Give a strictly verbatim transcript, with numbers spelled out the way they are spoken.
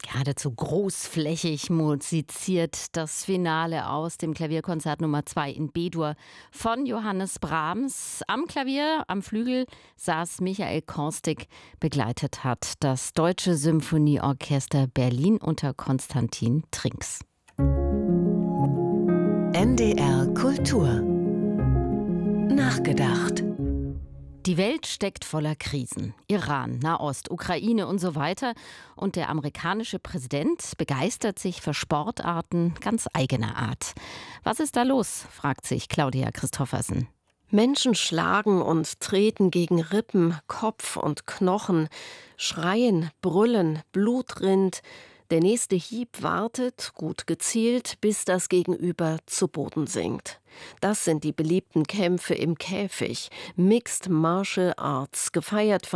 Geradezu großflächig musiziert das Finale aus dem Klavierkonzert Nummer zwei in B-Dur von Johannes Brahms. Am Klavier, am Flügel saß Michael Korstig, begleitet hat das Deutsche Symphonieorchester Berlin unter Konstantin Trinks. N D R Kultur nachgedacht. Die Welt steckt voller Krisen. Iran, Nahost, Ukraine und so weiter. Und der amerikanische Präsident begeistert sich für Sportarten ganz eigener Art. Was ist da los, fragt sich Claudia Christoffersen. Menschen schlagen und treten gegen Rippen, Kopf und Knochen, schreien, brüllen, Blut rinnt. Der nächste Hieb wartet, gut gezielt, bis das Gegenüber zu Boden sinkt. Das sind die beliebten Kämpfe im Käfig, Mixed Martial Arts, gefeiert von